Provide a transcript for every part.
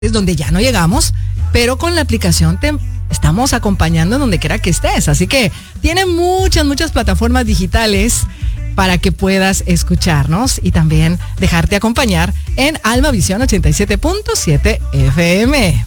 es donde ya no llegamos, pero con la aplicación te estamos acompañando en donde quiera que estés. Así que tiene muchas plataformas digitales para que puedas escucharnos y también dejarte acompañar en Alma Visión 87.7 FM.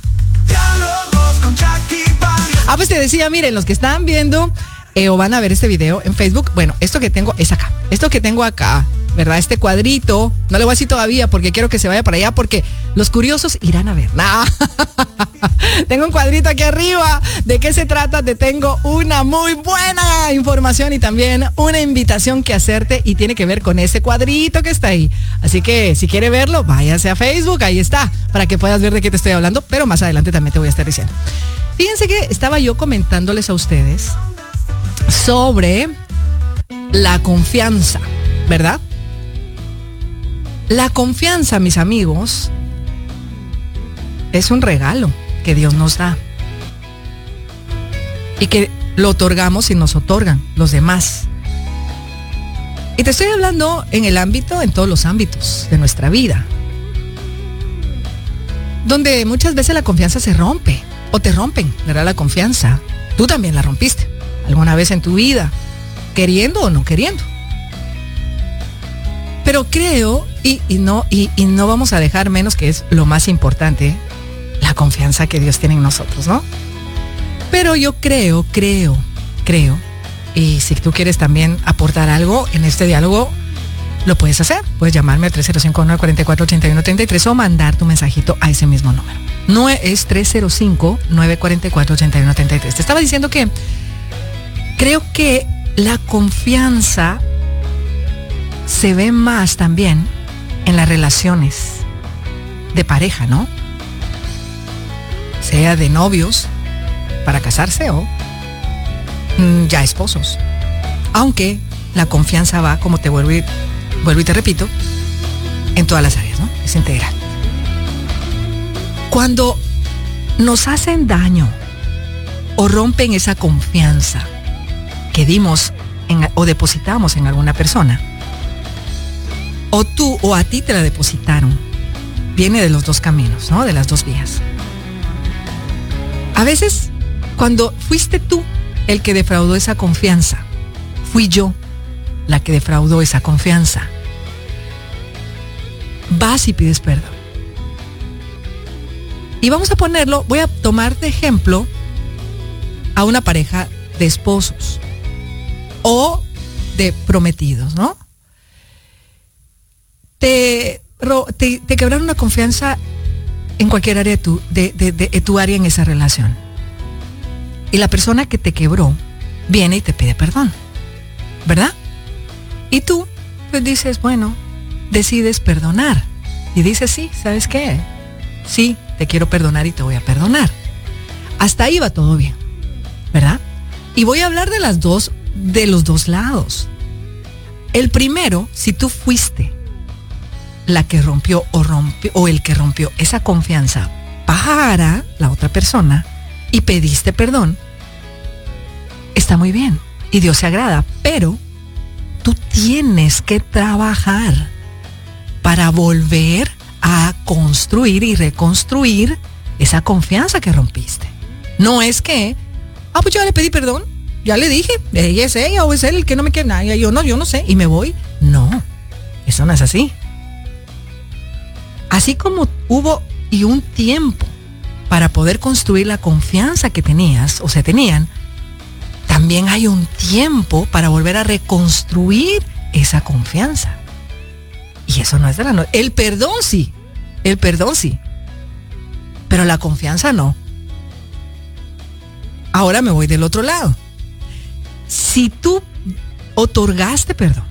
Pues te decía, miren, los que están viendo o van a ver este video en Facebook, bueno, esto que tengo es acá, esto que tengo acá, ¿verdad? Este cuadrito, no le voy a decir todavía porque quiero que se vaya para allá porque los curiosos irán a ver. No. Tengo un cuadrito aquí arriba. ¿De qué se trata? Te tengo una muy buena información y también una invitación que hacerte y tiene que ver con ese cuadrito que está ahí. Así que si quiere verlo, váyase a Facebook, ahí está, para que puedas ver de qué te estoy hablando, pero más adelante también te voy a estar diciendo. Fíjense que estaba yo comentándoles a ustedes sobre la confianza, ¿verdad? La confianza, mis amigos, es un regalo que Dios nos da y que lo otorgamos y nos otorgan los demás. Y te estoy hablando en todos los ámbitos de nuestra vida, donde muchas veces la confianza se rompe o te rompen, ¿verdad? La confianza, tú también la rompiste alguna vez en tu vida, queriendo o no queriendo. Pero creo, y no vamos a dejar menos, que es lo más importante, la confianza que Dios tiene en nosotros, ¿no? Pero yo creo, y si tú quieres también aportar algo en este diálogo, lo puedes hacer. Puedes llamarme al 305-944-8133 o mandar tu mensajito a ese mismo número. No es 305-944-8133. Te estaba diciendo que creo que la confianza se ve más también en las relaciones de pareja, ¿no? Sea de novios para casarse o ya esposos. Aunque la confianza va, como te vuelvo y te repito, en todas las áreas, ¿no? Es integral. Cuando nos hacen daño o rompen esa confianza que dimos o depositamos en alguna persona, o tú o a ti te la depositaron, viene de los dos caminos, ¿no? De las dos vías. A veces, cuando fuiste tú el que defraudó esa confianza, fui yo la que defraudó esa confianza, vas y pides perdón. Y vamos a voy a tomar de ejemplo a una pareja de esposos o de prometidos, ¿no? Te quebraron una confianza en cualquier área de tu área en esa relación. Y la persona que te quebró viene y te pide perdón, ¿verdad? Y tú, pues dices, bueno, decides perdonar. Y dices, sí, ¿sabes qué? Sí, te quiero perdonar y te voy a perdonar. Hasta ahí va todo bien, ¿verdad? Y voy a hablar de los dos lados. El primero, si tú fuiste la que rompió o el que rompió esa confianza para la otra persona y pediste perdón, está muy bien y Dios se agrada, pero tú tienes que trabajar para volver a construir y reconstruir esa confianza que rompiste. No es que, pues yo ya le pedí perdón, ya le dije, ella es ella o es él el que no me quiere nada, yo no sé, y me voy. No, eso no es así. Así como hubo un tiempo para poder construir la confianza que tenías o se tenían, también hay un tiempo para volver a reconstruir esa confianza. Y eso no es de la noche. El perdón sí, pero la confianza no. Ahora me voy del otro lado. Si tú otorgaste perdón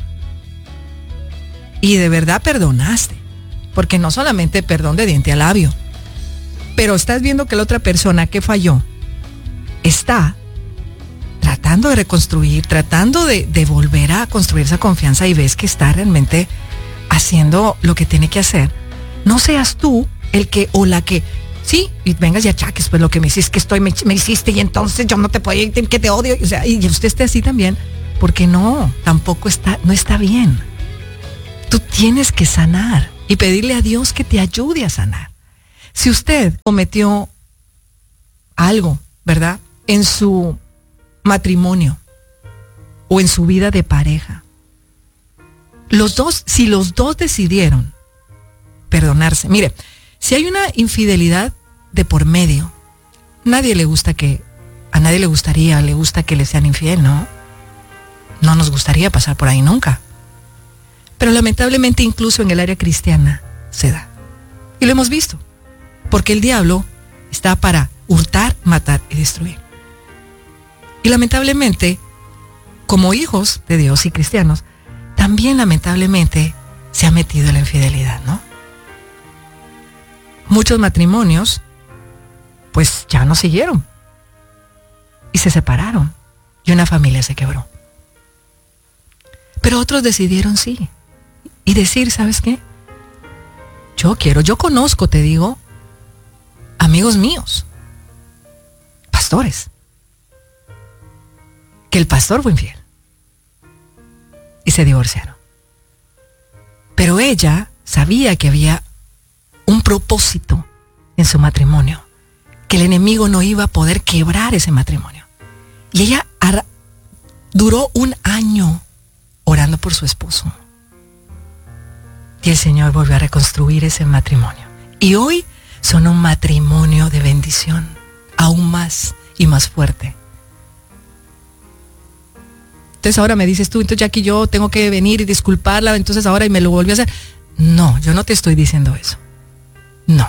y de verdad perdonaste, porque no solamente perdón de diente a labio, pero estás viendo que la otra persona que falló está tratando de reconstruir, tratando de volver a construir esa confianza y ves que está realmente haciendo lo que tiene que hacer, no seas tú el que o la que, sí, y vengas y achaques, pues lo que me hiciste, me hiciste y entonces yo no te puedo ir, que te odio, o sea, y usted esté así también, porque no está bien. Tú tienes que sanar y pedirle a Dios que te ayude a sanar. Si usted cometió algo, ¿verdad?, en su matrimonio o en su vida de pareja, si los dos decidieron perdonarse, mire, si hay una infidelidad de por medio, a nadie le gusta que le sean infiel, ¿no? No nos gustaría pasar por ahí nunca. Pero lamentablemente incluso en el área cristiana se da. Y lo hemos visto. Porque el diablo está para hurtar, matar y destruir. Y lamentablemente, como hijos de Dios y cristianos, también lamentablemente se ha metido en la infidelidad, ¿no? Muchos matrimonios, pues ya no siguieron. Y se separaron. Y una familia se quebró. Pero otros decidieron sí. Y decir, ¿sabes qué? Yo conozco, te digo, amigos míos, pastores, que el pastor fue infiel y se divorciaron. Pero ella sabía que había un propósito en su matrimonio, que el enemigo no iba a poder quebrar ese matrimonio. Y ella duró 1 año orando por su esposo. Y el Señor volvió a reconstruir ese matrimonio. Y hoy son un matrimonio de bendición, aún más y más fuerte. Entonces ahora me dices tú, entonces Jackie, yo tengo que venir y disculparla, entonces ahora y me lo volvió a hacer. No, yo no te estoy diciendo eso. No.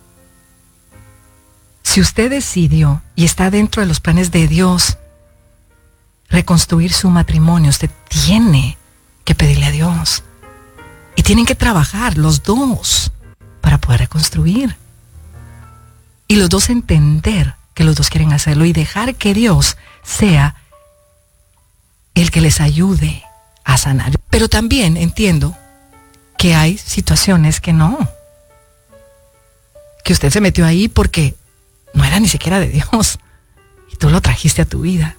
Si usted decidió y está dentro de los planes de Dios reconstruir su matrimonio, usted tiene que pedirle a Dios. Y tienen que trabajar los dos para poder reconstruir. Y los dos entender que los dos quieren hacerlo y dejar que Dios sea el que les ayude a sanar. Pero también entiendo que hay situaciones que no. Que usted se metió ahí porque no era ni siquiera de Dios. Y tú lo trajiste a tu vida.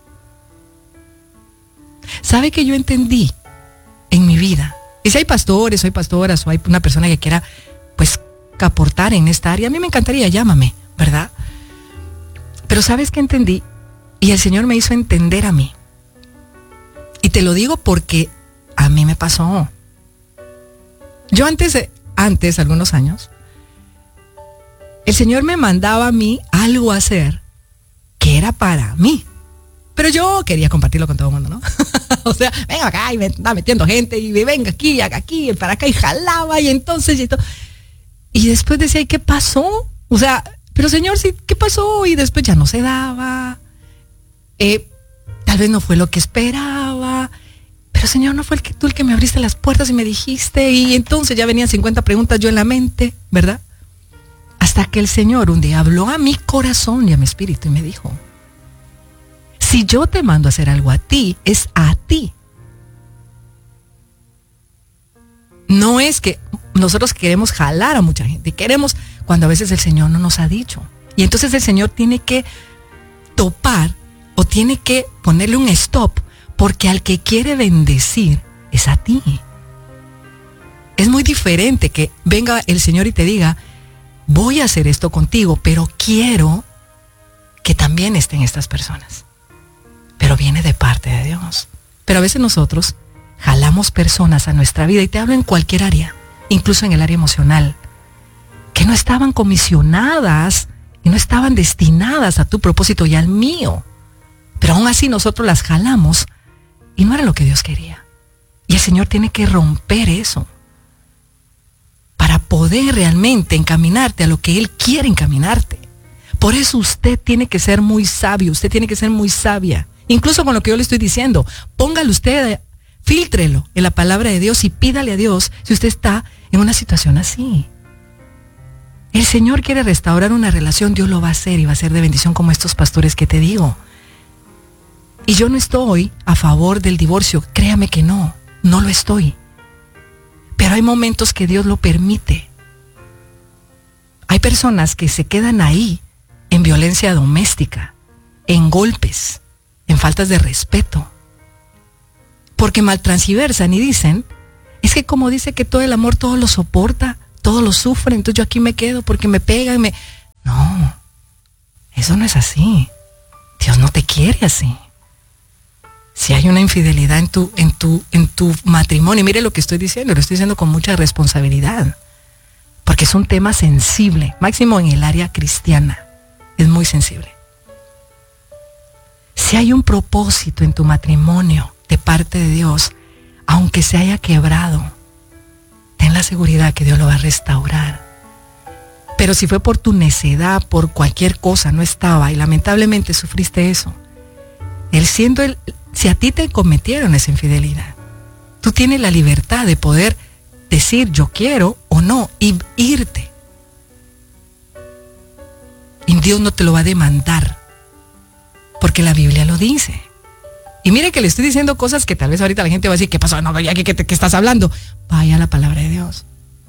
¿Sabe que yo entendí en mi vida? Y si hay pastores, o hay pastoras, o hay una persona que quiera, pues, aportar en esta área, a mí me encantaría, llámame, ¿verdad? Pero ¿sabes qué entendí? Y el Señor me hizo entender a mí. Y te lo digo porque a mí me pasó. Yo antes, algunos años, el Señor me mandaba a mí algo a hacer que era para mí. Pero yo quería compartirlo con todo el mundo, ¿no? O sea, venga acá y me está metiendo gente y venga aquí, haga aquí, para acá y jalaba y entonces y todo. Y después decía, ¿y qué pasó? O sea, pero Señor, sí, ¿qué pasó? Y después ya no se daba. Tal vez no fue lo que esperaba. Pero Señor, no fue tú el que me abriste las puertas y me dijiste. Y entonces ya venían 50 preguntas yo en la mente, ¿verdad? Hasta que el Señor un día habló a mi corazón y a mi espíritu y me dijo, si yo te mando a hacer algo a ti, es a ti. No es que nosotros queremos jalar a mucha gente, queremos cuando a veces el Señor no nos ha dicho. Y entonces el Señor tiene que topar o tiene que ponerle un stop, porque al que quiere bendecir es a ti. Es muy diferente que venga el Señor y te diga, voy a hacer esto contigo, pero quiero que también estén estas personas. Pero viene de parte de Dios. Pero a veces nosotros jalamos personas a nuestra vida, y te hablo en cualquier área, incluso en el área emocional, que no estaban comisionadas y no estaban destinadas a tu propósito y al mío. Pero aún así nosotros las jalamos y no era lo que Dios quería. Y el Señor tiene que romper eso para poder realmente encaminarte a lo que Él quiere encaminarte. Por eso usted tiene que ser muy sabio, usted tiene que ser muy sabia. Incluso con lo que yo le estoy diciendo, póngale usted, fíltrelo en la palabra de Dios y pídale a Dios si usted está en una situación así. El Señor quiere restaurar una relación, Dios lo va a hacer y va a ser de bendición como estos pastores que te digo. Y yo no estoy a favor del divorcio, créame que no lo estoy. Pero hay momentos que Dios lo permite. Hay personas que se quedan ahí en violencia doméstica, en golpes, en faltas de respeto, porque maltransversan y dicen, es que como dice que todo el amor todo lo soporta, todo lo sufre, entonces yo aquí me quedo porque me pegan. No, eso no es así. Dios no te quiere así. Si hay una infidelidad en tu matrimonio, mire lo que estoy diciendo, lo estoy diciendo con mucha responsabilidad, porque es un tema sensible, máximo en el área cristiana, es muy sensible. Si hay un propósito en tu matrimonio de parte de Dios, aunque se haya quebrado, ten la seguridad que Dios lo va a restaurar. Pero si fue por tu necedad, por cualquier cosa, no estaba y lamentablemente sufriste eso, si a ti te cometieron esa infidelidad, tú tienes la libertad de poder decir yo quiero o no y irte. Y Dios no te lo va a demandar, porque la Biblia lo dice. Y mire que le estoy diciendo cosas que tal vez ahorita la gente va a decir, ¿qué pasó? No, ya ¿qué estás hablando? Vaya a la palabra de Dios.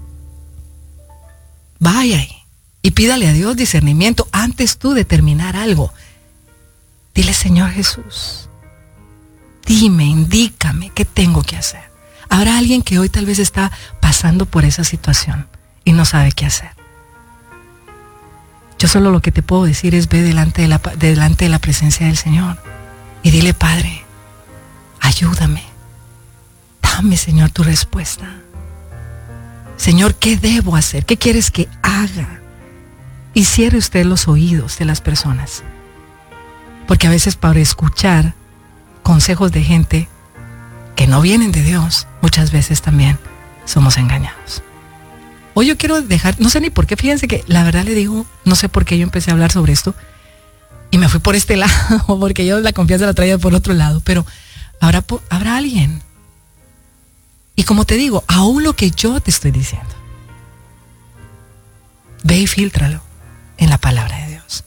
Vaya ahí y pídale a Dios discernimiento antes tú de terminar algo. Dile, Señor Jesús, dime, indícame qué tengo que hacer. Habrá alguien que hoy tal vez está pasando por esa situación y no sabe qué hacer. Yo solo lo que te puedo decir es ve delante de la presencia del Señor y dile, Padre, ayúdame. Dame, Señor, tu respuesta. Señor, ¿qué debo hacer? ¿Qué quieres que haga? Y cierre usted los oídos de las personas. Porque a veces para escuchar consejos de gente que no vienen de Dios, muchas veces también somos engañados. Hoy yo quiero dejar, no sé ni por qué, fíjense que la verdad le digo, no sé por qué yo empecé a hablar sobre esto y me fui por este lado, porque yo la confianza la traía por otro lado, pero habrá alguien. Y como te digo, aún lo que yo te estoy diciendo, ve y fíltralo en la palabra de Dios.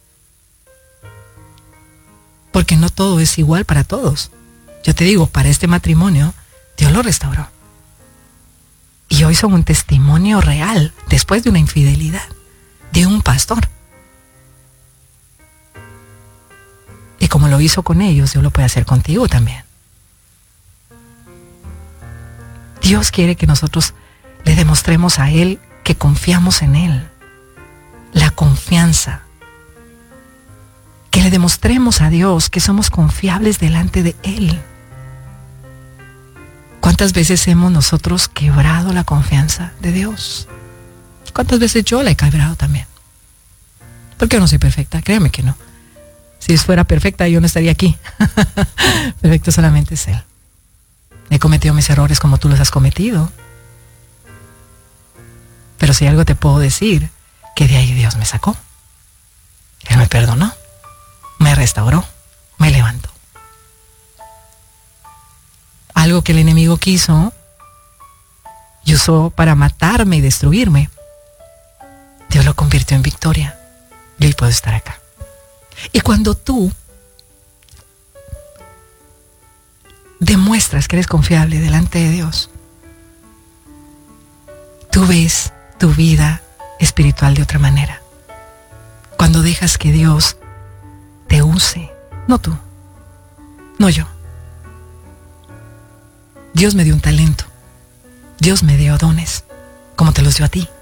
Porque no todo es igual para todos. Yo te digo, para este matrimonio, Dios lo restauró. Y hoy son un testimonio real, después de una infidelidad, de un pastor. Y como lo hizo con ellos, Dios lo puede hacer contigo también. Dios quiere que nosotros le demostremos a Él que confiamos en Él. La confianza. Que le demostremos a Dios que somos confiables delante de Él. ¿Cuántas veces hemos nosotros quebrado la confianza de Dios? ¿Cuántas veces yo la he quebrado también? Porque yo no soy perfecta, créame que no. Si fuera perfecta yo no estaría aquí. Perfecto solamente es Él. He cometido mis errores como tú los has cometido. Pero si algo te puedo decir, que de ahí Dios me sacó. Él me perdonó, me restauró, me levantó. Algo que el enemigo quiso y usó para matarme y destruirme, Dios lo convirtió en victoria. Y hoy puedo estar acá. Y cuando tú demuestras que eres confiable delante de Dios, tú ves tu vida espiritual de otra manera. Cuando dejas que Dios te use, no tú, no yo. Dios me dio un talento, Dios me dio dones, como te los dio a ti.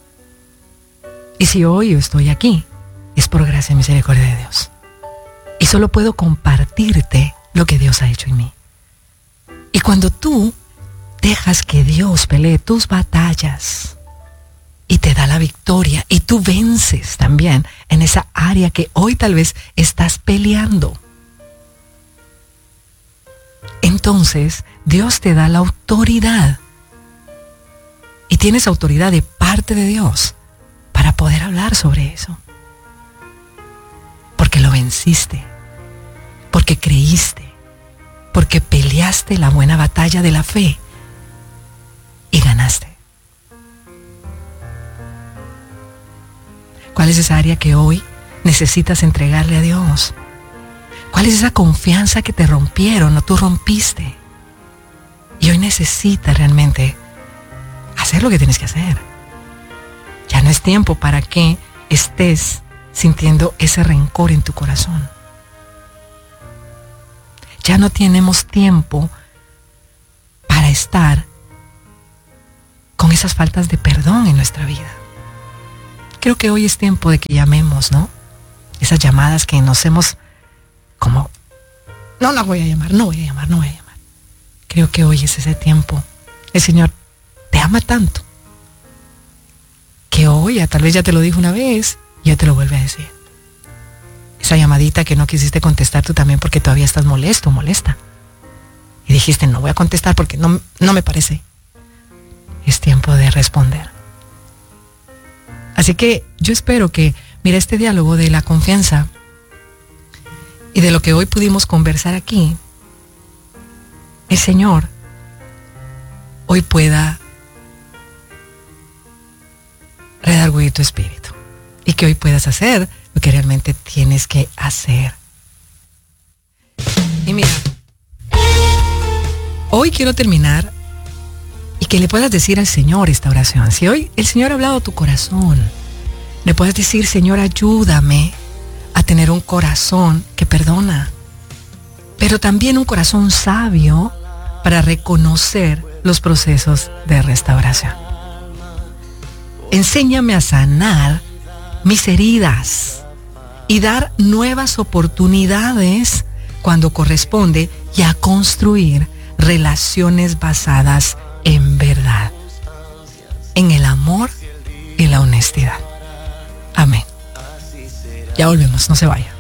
Y si hoy yo estoy aquí, es por gracia y misericordia de Dios. Y solo puedo compartirte lo que Dios ha hecho en mí. Y cuando tú dejas que Dios pelee tus batallas y te da la victoria y tú vences también en esa área que hoy tal vez estás peleando, entonces Dios te da la autoridad y tienes autoridad de parte de Dios para poder hablar sobre eso. Porque lo venciste, porque creíste, porque peleaste la buena batalla de la fe y ganaste. ¿Cuál es esa área que hoy necesitas entregarle a Dios? ¿Cuál es esa confianza que te rompieron o tú rompiste? Y hoy necesitas realmente hacer lo que tienes que hacer. Ya no es tiempo para que estés sintiendo ese rencor en tu corazón. Ya no tenemos tiempo para estar con esas faltas de perdón en nuestra vida. Creo que hoy es tiempo de que llamemos, ¿no? Esas llamadas que nos hemos como, no voy a llamar. Creo que hoy es ese tiempo. El Señor te ama tanto que hoy, tal vez ya te lo dijo una vez, y ya te lo vuelve a decir. Esa llamadita que no quisiste contestar tú también porque todavía estás molesto o molesta. Y dijiste, no voy a contestar porque no me parece. Es tiempo de responder. Así que yo espero que, mira, este diálogo de la confianza y de lo que hoy pudimos conversar aquí, el Señor hoy pueda redarguir tu espíritu y que hoy puedas hacer lo que realmente tienes que hacer. Y mira, hoy quiero terminar y que le puedas decir al Señor esta oración. Si hoy el Señor ha hablado a tu corazón, le puedes decir, Señor, ayúdame a tener un corazón que perdona, pero también un corazón sabio para reconocer los procesos de restauración. Enséñame a sanar mis heridas y dar nuevas oportunidades cuando corresponde y a construir relaciones basadas en verdad, en el amor y la honestidad. Amén. Ya volvemos, no se vaya.